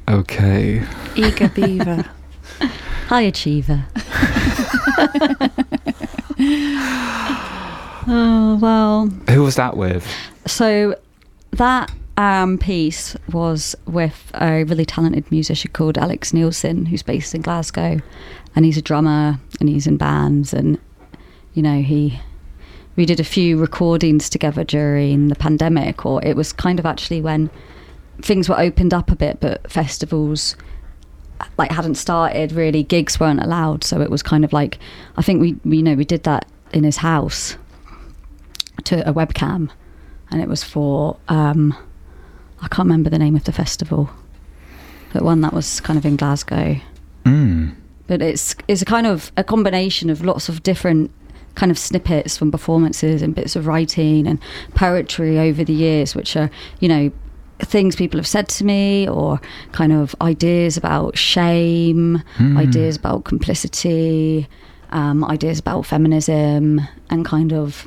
Okay. Eager beaver. High achiever. Oh, well. Who was that with? So that piece was with a really talented musician called Alex Nielsen, who's based in Glasgow, and he's a drummer and he's in bands, and you know, we did a few recordings together during the pandemic, or it was kind of actually when things were opened up a bit, but festivals like hadn't started really, gigs weren't allowed, so it was kind of like, I think we did that in his house to a webcam, and it was for I can't remember the name of the festival, but one that was kind of in Glasgow. But it's a kind of a combination of lots of different kind of snippets from performances and bits of writing and poetry over the years, which are, you know, things people have said to me, or kind of ideas about shame, ideas about complicity, ideas about feminism, and kind of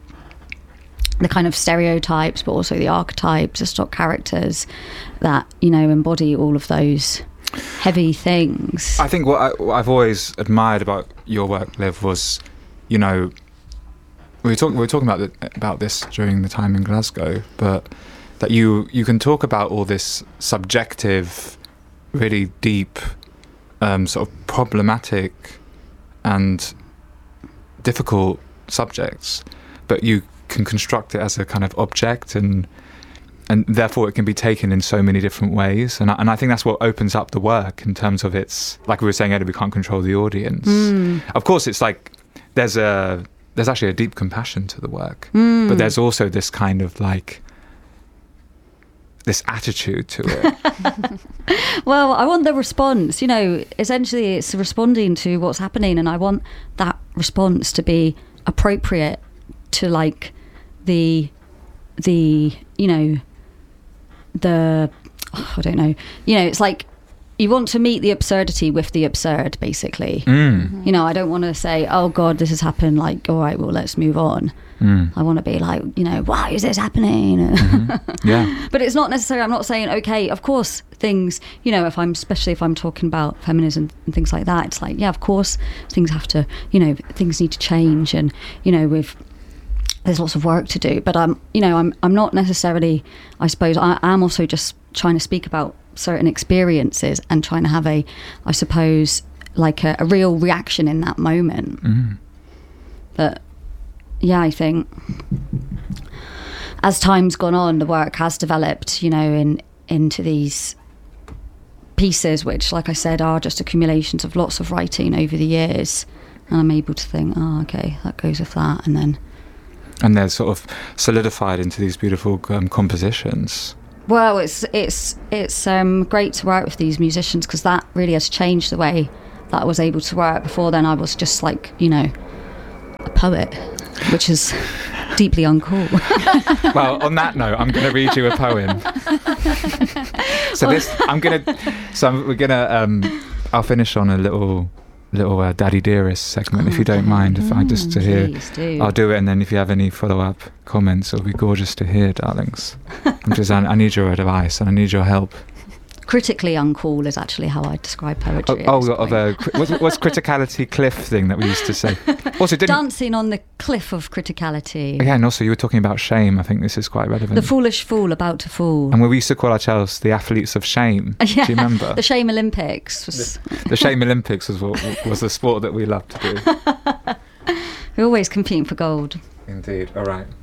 the kind of stereotypes, but also the archetypes, the stock characters that, you know, embody all of those heavy things. I think what I've always admired about your work, Liv, was, you know, we were talking about this during the time in Glasgow, but that you can talk about all this subjective, really deep, sort of problematic and difficult subjects, but you can construct it as a kind of object, and therefore it can be taken in so many different ways, and I think that's what opens up the work in terms of its, like we were saying earlier, we can't control the audience. Of course, it's like there's actually a deep compassion to the work, but there's also this kind of like this attitude to it. Well, I want the response, you know, essentially it's responding to what's happening, and I want that response to be appropriate to like the you know, the I don't know, you know, it's like you want to meet the absurdity with the absurd, basically. You know, I don't want to say, oh God, this has happened, like, all right, well, let's move on. I want to be like, you know, why is this happening? Yeah. But it's not necessarily, I'm not saying, okay, of course things, you know, especially if I'm talking about feminism and things like that, it's like, yeah, of course things have to, you know, things need to change, and, you know, there's lots of work to do, but you know, I'm not necessarily, I suppose I'm also just trying to speak about certain experiences and trying to have I suppose, like a real reaction in that moment. But yeah, I think as time's gone on, the work has developed, you know, into these pieces, which, like I said, are just accumulations of lots of writing over the years, and I'm able to think, oh, okay, that goes with that, and they're sort of solidified into these beautiful compositions. Well, it's great to work with these musicians, because that really has changed the way that I was able to work. Before then, I was just like, you know, a poet, which is deeply uncool. Well, on that note, I'm going to read you a poem. I'll finish on a little Daddy Dearest segment, if you don't mind, if I just to hear. Do. I'll do it, and then if you have any follow-up comments, it'll be gorgeous to hear, darlings. I need your advice and I need your help. Critically uncool is actually how I describe poetry. What's criticality cliff thing that we used to say? Also, dancing on the cliff of criticality. Yeah, and also you were talking about shame. I think this is quite relevant. The foolish fool about to fall. And we used to call ourselves the athletes of shame. Yeah, do you remember? The Shame Olympics. The Shame Olympics was the sport that we loved to do. We're always competing for gold. Indeed. All right.